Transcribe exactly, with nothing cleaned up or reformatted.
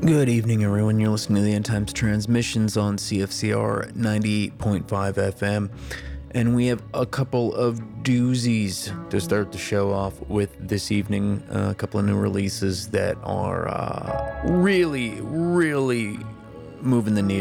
Good evening, everyone. You're listening to the End Times Transmissions on C F C R ninety-eight point five F M. And we have a couple of doozies to start the show off with this evening. Uh, a couple of new releases that are uh, really, really moving the needle.